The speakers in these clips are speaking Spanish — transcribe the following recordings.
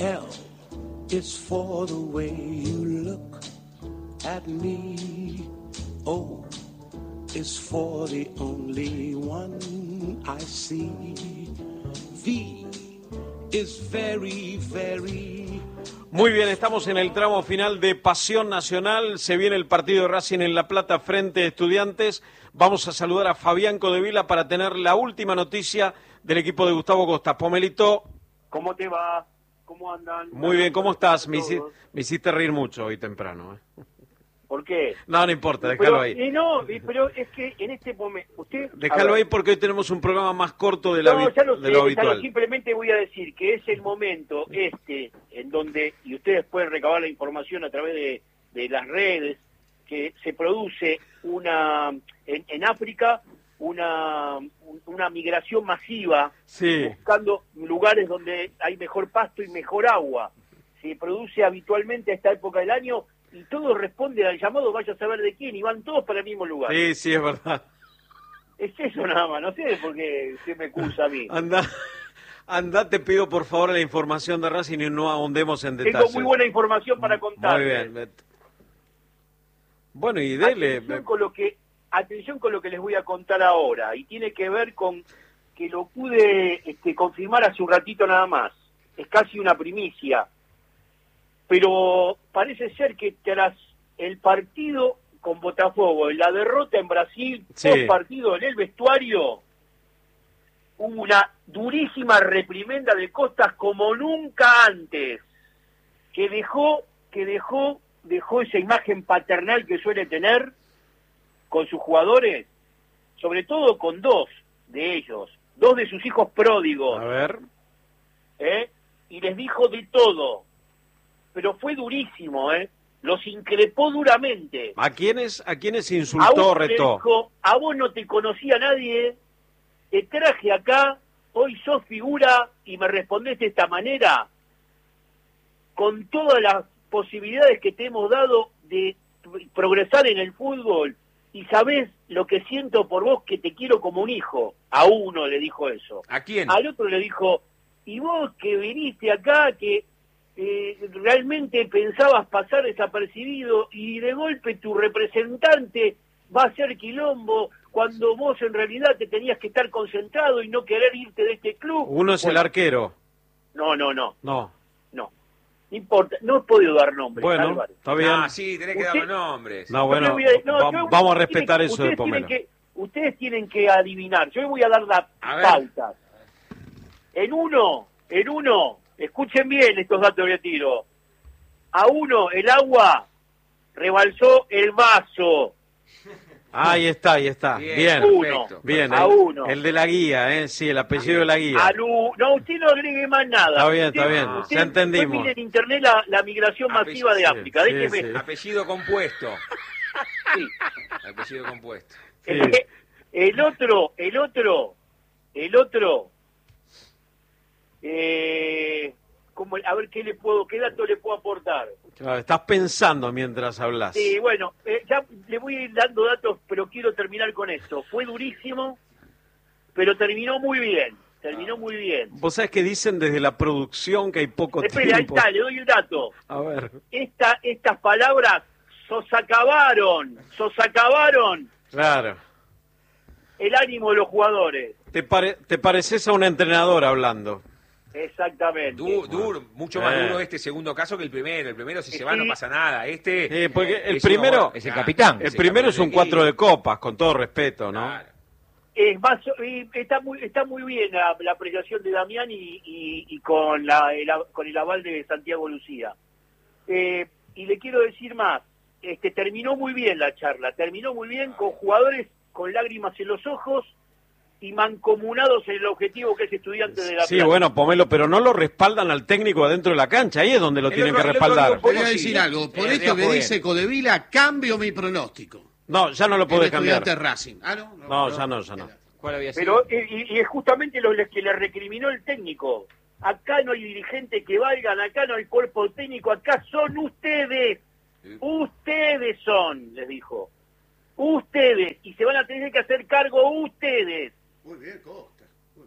L is for the way you look at me. O is for the only one I see. V is very, very... Muy bien, estamos en el tramo final de Pasión Nacional. Se viene el partido de Racing en La Plata frente a Estudiantes. Vamos a saludar a Fabián Codevila para tener la última noticia del equipo de Gustavo Costa. Pomelito. ¿Cómo te va? ¿Cómo andan? Muy bien, ¿cómo estás? Me hiciste reír mucho hoy temprano. ¿Por qué? No importa, déjalo ahí. Pero es que en este momento... Déjalo ahí porque hoy tenemos un programa más corto de lo habitual. Simplemente voy a decir que es el momento en donde, y ustedes pueden recabar la información a través de las redes, que se produce en África una migración masiva, sí, buscando lugares donde hay mejor pasto y mejor agua. Se produce habitualmente a esta época del año y todo responde al llamado, vaya a saber de quién, y van todos para el mismo lugar. Sí, es verdad. Es eso nada más, no sé por qué se me acusa a mí. Anda, te pido por favor la información de Racing y no ahondemos en detalles. Tengo muy buena información para contar. Muy bien. Bueno, y dele. Atención con lo que les voy a contar ahora, y tiene que ver con que lo pude confirmar hace un ratito nada más. Es casi una primicia. Pero parece ser que tras el partido con Botafogo y la derrota en Brasil, post partido en el vestuario, hubo una durísima reprimenda de Costas como nunca antes, que dejó esa imagen paternal que suele tener con sus jugadores, sobre todo con dos de ellos, dos de sus hijos pródigos. A ver. Y les dijo de todo. Pero fue durísimo, los increpó duramente. ¿A quiénes insultó, retó? Dijo, a vos no te conocía nadie, te traje acá, hoy sos figura y me respondés de esta manera, con todas las posibilidades que te hemos dado de progresar en el fútbol, y sabés lo que siento por vos, que te quiero como un hijo. A uno le dijo eso. ¿A quién? Al otro le dijo, y vos que viniste acá, que realmente pensabas pasar desapercibido y de golpe tu representante va a ser quilombo cuando vos en realidad te tenías que estar concentrado y no querer irte de este club. Uno es el arquero. No. No importa, no he podido dar nombres. Bueno, Álvaro. está bien. Sí, tenés que dar los nombres. No, bueno, vamos a respetar eso de Pomelo. Ustedes tienen que adivinar. Yo voy a dar las pautas. En uno, escuchen bien estos datos que tiro. A uno, el agua rebalsó el vaso. Ahí está. Bien. Bien. A uno. El de la guía, sí, el apellido de la guía. No, usted no agregue más nada. Está bien. Ya entendimos. Mire en internet la migración masiva de África. Sí. Apellido compuesto. Sí. Apellido compuesto. Sí. El otro. A ver qué dato le puedo aportar. Claro, estás pensando mientras hablas. Sí, bueno, ya le voy a ir dando datos, pero quiero terminar con esto. Fue durísimo, pero terminó muy bien. Vos sabés que dicen desde la producción que hay poco tiempo. Ahí está, le doy el dato. A ver. Estas palabras sosacabaron Claro. el ánimo de los jugadores. Te pareces a un entrenador hablando. Exactamente. Duro, mucho más duro este segundo caso que el primero. El primero, si se va, no pasa nada. Porque el primero es el capitán. El primero es un 4 de copas, con todo respeto, ¿no? Claro. Es más, está muy bien la apreciación de Damián y con el aval de Santiago Lucía. Y le quiero decir más. Terminó muy bien la charla. Terminó muy bien con jugadores con lágrimas en los ojos y mancomunados en el objetivo que es Estudiante de La Plata. Sí, bueno, Pomelo, pero no lo respaldan al técnico adentro de la cancha, ahí es donde lo tienen que respaldar. Voy a decir algo, por esto que dice Codevila, cambio mi pronóstico. No, ya no lo podés cambiar. Racing. No, ya no. ¿Cuál había sido? Pero y es justamente lo que le recriminó el técnico. Acá no hay dirigentes que valgan, acá no hay cuerpo técnico, acá son ustedes. Ustedes son, les dijo. Ustedes, y se van a tener que hacer cargo ustedes. Muy bien, Costa.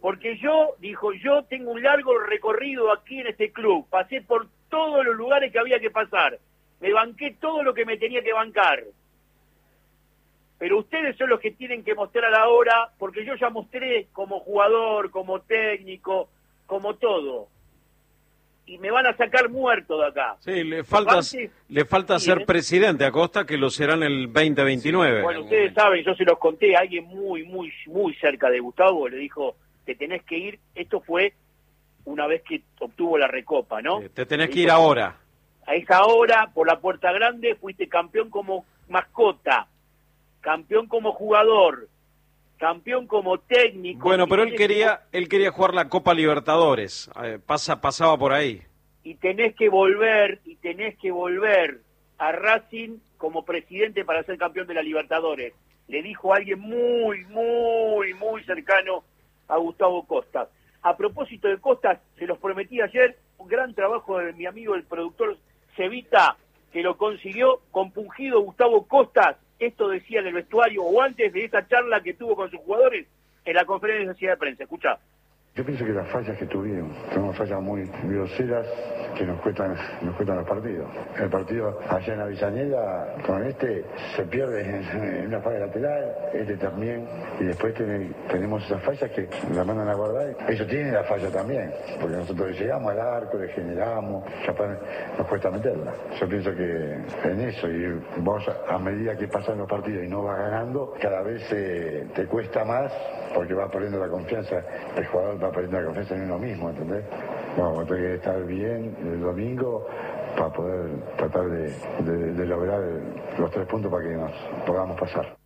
Porque yo tengo un largo recorrido aquí en este club, pasé por todos los lugares que había que pasar, me banqué todo lo que me tenía que bancar. Pero ustedes son los que tienen que mostrar ahora, porque yo ya mostré como jugador, como técnico, como todo. Y me van a sacar muerto de acá. Sí, le falta ser presidente a Costa, que lo será en el 2029. Sí, bueno, ustedes saben, yo se los conté a alguien muy cerca de Gustavo, le dijo, te tenés que ir, esto fue una vez que obtuvo la Recopa, ¿no? Te tenés que ir ahora. A esa hora, por la puerta grande, fuiste campeón como mascota, campeón como jugador, campeón como técnico. Bueno, pero él quería jugar la Copa Libertadores, pasaba por ahí. Y tenés que volver a Racing como presidente para ser campeón de la Libertadores. Le dijo alguien muy cercano a Gustavo Costas. A propósito de Costas, se los prometí ayer, un gran trabajo de mi amigo el productor Cevita, que lo consiguió, compungido Gustavo Costas. Esto decía en el vestuario o antes de esa charla que tuvo con sus jugadores en la conferencia de prensa. Escuchá. Yo pienso que las fallas que tuvimos fallas muy groseras que nos cuestan los partidos. El partido allá en Avellaneda, con se pierde en una falla lateral, también, y después tenemos esas fallas que la mandan a guardar. Ellos tienen la falla también, porque nosotros llegamos al arco, le generamos, capaz nos cuesta meterla. Yo pienso que en eso, y vos a medida que pasan los partidos y no vas ganando, cada vez te cuesta más, porque vas perdiendo la confianza, el jugador va perdiendo la confianza en uno mismo, ¿entendés? Vamos a tener que estar bien el domingo para poder tratar de lograr los 3 puntos para que nos podamos pasar.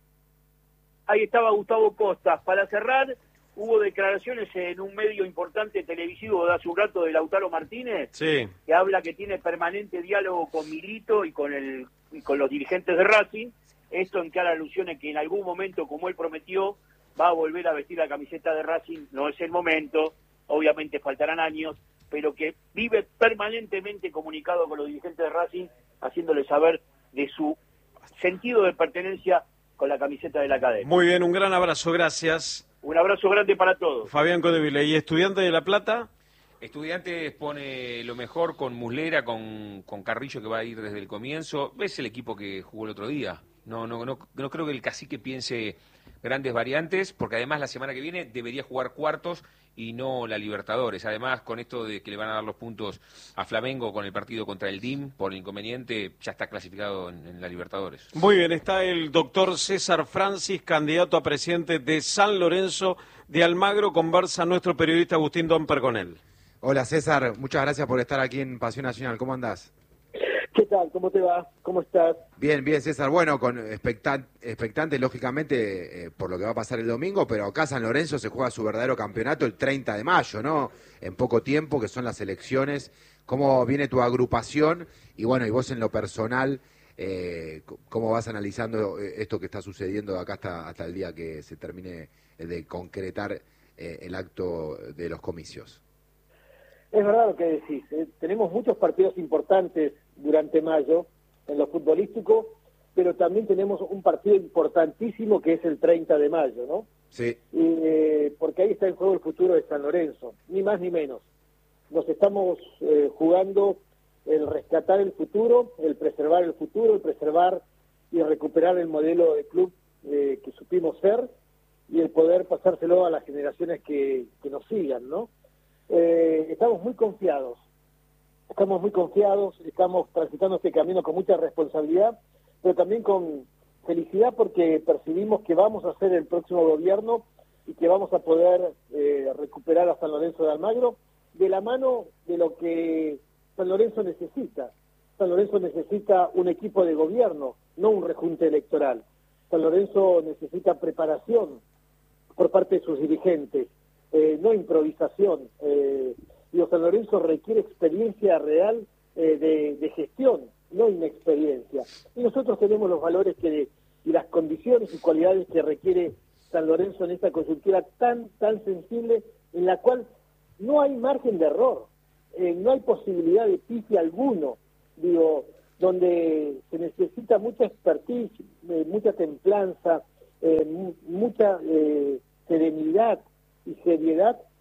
Ahí estaba Gustavo Costas. Para cerrar, hubo declaraciones en un medio importante televisivo de hace un rato de Lautaro Martínez, sí, que habla que tiene permanente diálogo con Milito y con los dirigentes de Racing. Esto en cara alusiones que en algún momento, como él prometió, va a volver a vestir la camiseta de Racing. No es el momento, obviamente faltarán años, pero que vive permanentemente comunicado con los dirigentes de Racing, haciéndoles saber de su sentido de pertenencia con la camiseta de la academia. Muy bien, un gran abrazo, gracias. Un abrazo grande para todos. Fabián Codevila, ¿y Estudiante de La Plata? Estudiantes pone lo mejor con Muslera, con Carrillo, que va a ir desde el comienzo. ¿Ves el equipo que jugó el otro día? No creo que el Cacique piense grandes variantes, porque además la semana que viene debería jugar cuartos y no la Libertadores. Además, con esto de que le van a dar los puntos a Flamengo con el partido contra el DIM, por el inconveniente, ya está clasificado en la Libertadores. Muy bien, está el doctor César Francis, candidato a presidente de San Lorenzo de Almagro. Conversa nuestro periodista Agustín Domper con él. Hola César, muchas gracias por estar aquí en Pasión Nacional. ¿Cómo andás? ¿Qué tal? ¿Cómo te va? ¿Cómo estás? Bien, César. Bueno, expectante lógicamente por lo que va a pasar el domingo, pero acá San Lorenzo se juega su verdadero campeonato el 30 de mayo, ¿no? En poco tiempo, que son las elecciones. ¿Cómo viene tu agrupación? Y bueno, y vos en lo personal, ¿cómo vas analizando esto que está sucediendo de acá hasta el día que se termine de concretar el acto de los comicios? Es verdad lo que decís, tenemos muchos partidos importantes durante mayo en lo futbolístico, pero también tenemos un partido importantísimo que es el 30 de mayo, ¿no? Sí. Porque ahí está en juego el futuro de San Lorenzo, ni más ni menos. Nos estamos jugando el rescatar el futuro, el preservar y recuperar el modelo de club que supimos ser y el poder pasárselo a las generaciones que nos sigan, ¿no? Estamos muy confiados, estamos transitando este camino con mucha responsabilidad, pero también con felicidad porque percibimos que vamos a ser el próximo gobierno y que vamos a poder recuperar a San Lorenzo de Almagro de la mano de lo que San Lorenzo necesita. San Lorenzo necesita un equipo de gobierno, no un rejunte electoral. San Lorenzo necesita preparación por parte de sus dirigentes. No improvisación. San Lorenzo requiere experiencia real de gestión, no inexperiencia. Y nosotros tenemos los valores y las condiciones y cualidades que requiere San Lorenzo en esta coyuntura tan sensible, en la cual no hay margen de error, no hay posibilidad de pifia alguno, donde se necesita mucha expertise, mucha templanza, mucha serenidad y seriedad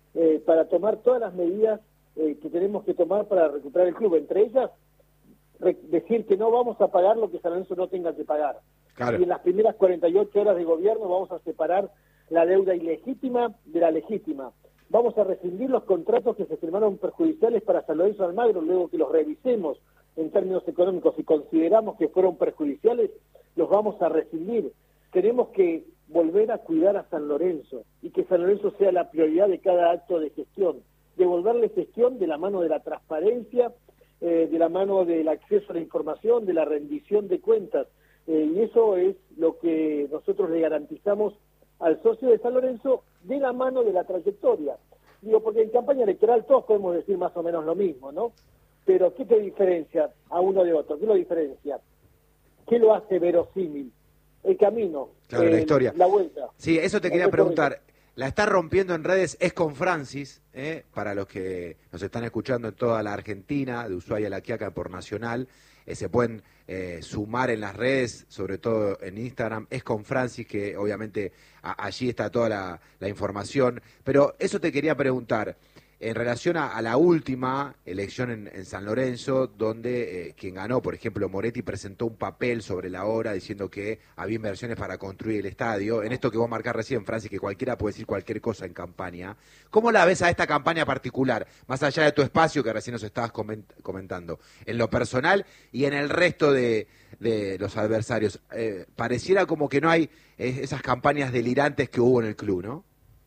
para tomar todas las medidas que tenemos que tomar para recuperar el club. Entre ellas, decir que no vamos a pagar lo que San Lorenzo no tenga que pagar. Claro. Y en las primeras 48 horas de gobierno vamos a separar la deuda ilegítima de la legítima. Vamos a rescindir los contratos que se firmaron perjudiciales para San Lorenzo de Almagro, luego que los revisemos en términos económicos y consideramos que fueron perjudiciales, los vamos a rescindir. Tenemos que volver a cuidar a San Lorenzo y que San Lorenzo sea la prioridad de cada acto de gestión, devolverle gestión de la mano de la transparencia, de la mano del acceso a la información, de la rendición de cuentas, y eso es lo que nosotros le garantizamos al socio de San Lorenzo de la mano de la trayectoria. Digo, porque en campaña electoral todos podemos decir más o menos lo mismo, ¿no? Pero ¿qué te diferencia a uno de otro? ¿Qué lo diferencia? ¿Qué lo hace verosímil? El camino, claro, la historia, la vuelta. Sí, eso te quería preguntar. La está rompiendo en redes, es con Francis, para los que nos están escuchando en toda la Argentina, de Ushuaia a La Quiaca por Nacional, se pueden sumar en las redes, sobre todo en Instagram, es con Francis, que obviamente allí está toda la información. Pero eso te quería preguntar, en relación a la última elección en San Lorenzo, donde quien ganó, por ejemplo, Moretti presentó un papel sobre la obra diciendo que había inversiones para construir el estadio. En esto que vos marcás recién, Francis, que cualquiera puede decir cualquier cosa en campaña. ¿Cómo la ves a esta campaña particular, más allá de tu espacio que recién nos estabas comentando, en lo personal y en el resto de los adversarios? Pareciera como que no hay esas campañas delirantes que hubo en el club, ¿no?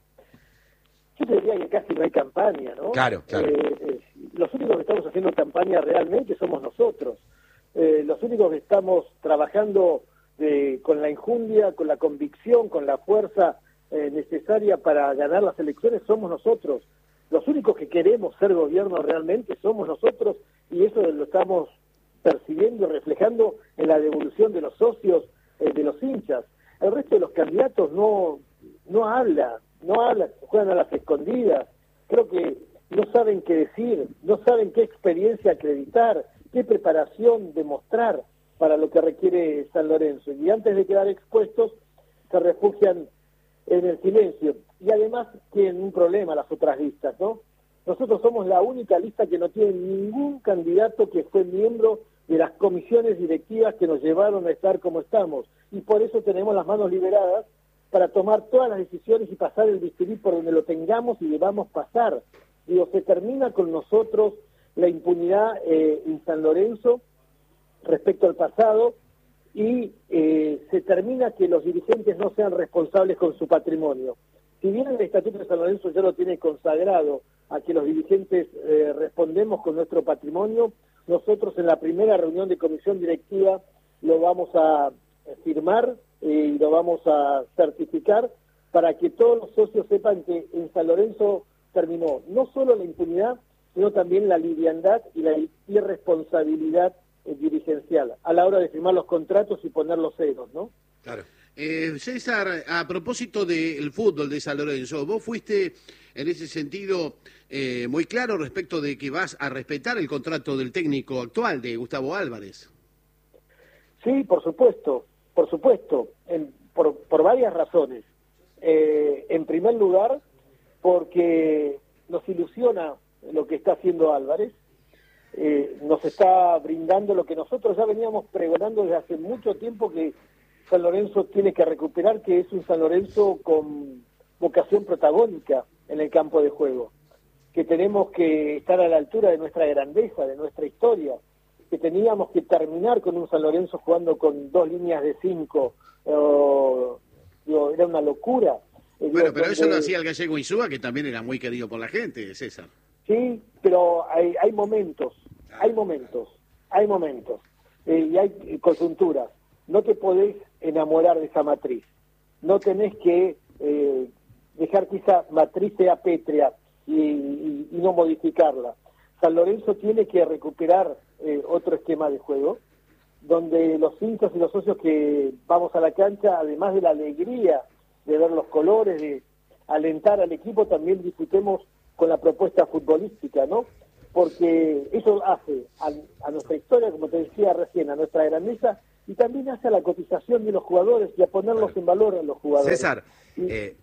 Yo te diría que casi no hay campaña, ¿no? Claro, claro. Los únicos que estamos haciendo campaña realmente somos nosotros. Los únicos que estamos trabajando con la enjundia, con la convicción, con la fuerza necesaria para ganar las elecciones somos nosotros. Los únicos que queremos ser gobierno realmente somos nosotros, y eso lo estamos percibiendo y reflejando en la devolución de los socios, de los hinchas. El resto de los candidatos no hablan, juegan a las escondidas. Creo que no saben qué decir, no saben qué experiencia acreditar, qué preparación demostrar para lo que requiere San Lorenzo. Y antes de quedar expuestos, se refugian en el silencio. Y además tienen un problema las otras listas, ¿no? Nosotros somos la única lista que no tiene ningún candidato que fue miembro de las comisiones directivas que nos llevaron a estar como estamos. Y por eso tenemos las manos liberadas para tomar todas las decisiones y pasar el bisturí por donde lo tengamos y debamos pasar. Digo, se termina con nosotros la impunidad en San Lorenzo respecto al pasado y se termina que los dirigentes no sean responsables con su patrimonio. Si bien el Estatuto de San Lorenzo ya lo tiene consagrado a que los dirigentes respondemos con nuestro patrimonio, nosotros en la primera reunión de comisión directiva lo vamos a firmar y lo vamos a certificar para que todos los socios sepan que en San Lorenzo terminó no solo la impunidad, sino también la liviandad y la irresponsabilidad dirigencial a la hora de firmar los contratos y poner los ceros, ¿no? Claro. César, a propósito del fútbol de San Lorenzo, vos fuiste en ese sentido muy claro respecto de que vas a respetar el contrato del técnico actual, de Gustavo Álvarez. Sí, por supuesto, por varias razones. En primer lugar, porque nos ilusiona lo que está haciendo Álvarez, nos está brindando lo que nosotros ya veníamos pregonando desde hace mucho tiempo, que San Lorenzo tiene que recuperar, que es un San Lorenzo con vocación protagónica en el campo de juego, que tenemos que estar a la altura de nuestra grandeza, de nuestra historia, que teníamos que terminar con un San Lorenzo jugando con 2 líneas de 5, era una locura. Bueno, pero eso lo hacía el gallego Insúa, que también era muy querido por la gente, César. Sí, pero hay momentos, y hay coyunturas. No te podés enamorar de esa matriz, no tenés que dejar que esa matriz sea pétrea y no modificarla. San Lorenzo tiene que recuperar otro esquema de juego, donde los hinchas y los socios que vamos a la cancha, además de la alegría de ver los colores, de alentar al equipo, también disfrutemos con la propuesta futbolística, ¿no? Porque eso hace a nuestra historia, como te decía recién, a nuestra grandeza, y también hace a la cotización de los jugadores y a ponerlos en valor a los jugadores. César,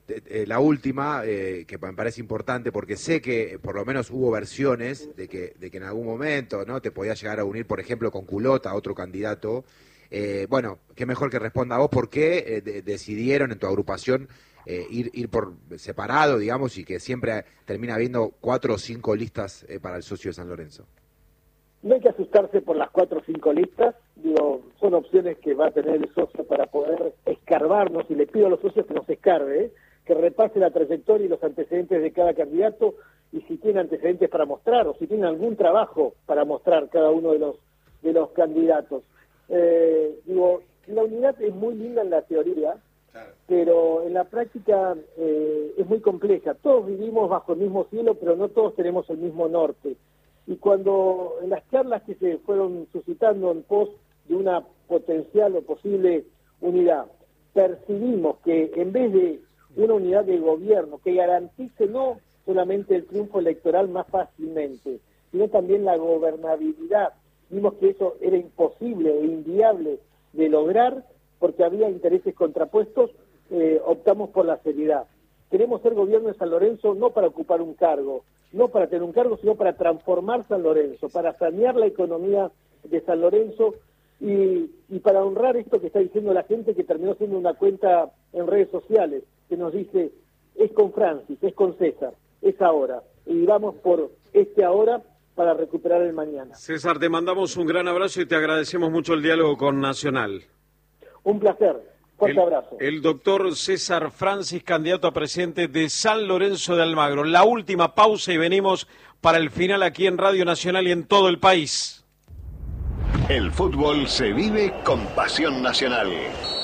la última, que me parece importante, porque sé que por lo menos hubo versiones de que en algún momento, ¿no?, te podías llegar a unir, por ejemplo, con Culota, otro candidato. Bueno, qué mejor que responda a vos por qué decidieron en tu agrupación ir por separado, digamos, y que siempre termina habiendo 4 o 5 listas para el socio de San Lorenzo. No hay que asustarse por las 4 o 5 listas, digo, son opciones que va a tener el socio para poder escarbarnos, y le pido a los socios que nos escarbe, que repase la trayectoria y los antecedentes de cada candidato, y si tiene antecedentes para mostrar, o si tiene algún trabajo para mostrar cada uno de los candidatos. Digo, la unidad es muy linda en la teoría, claro, pero en la práctica es muy compleja. Todos vivimos bajo el mismo cielo, pero no todos tenemos el mismo norte. Y cuando en las charlas que se fueron suscitando en pos de una potencial o posible unidad, percibimos que en vez de una unidad de gobierno que garantice no solamente el triunfo electoral más fácilmente, sino también la gobernabilidad, vimos que eso era imposible e inviable de lograr porque había intereses contrapuestos, optamos por la seriedad. Queremos ser gobierno de San Lorenzo no para ocupar un cargo, no para tener un cargo, sino para transformar San Lorenzo, para sanear la economía de San Lorenzo y para honrar esto que está diciendo la gente, que terminó siendo una cuenta en redes sociales, que nos dice, es con Francis, es con César, es ahora. Y vamos por este ahora para recuperar el mañana. César, te mandamos un gran abrazo y te agradecemos mucho el diálogo con Nacional. Un placer. Fuerte abrazo. El doctor César Francis, candidato a presidente de San Lorenzo de Almagro. La última pausa y venimos para el final aquí en Radio Nacional y en todo el país. El fútbol se vive con pasión nacional.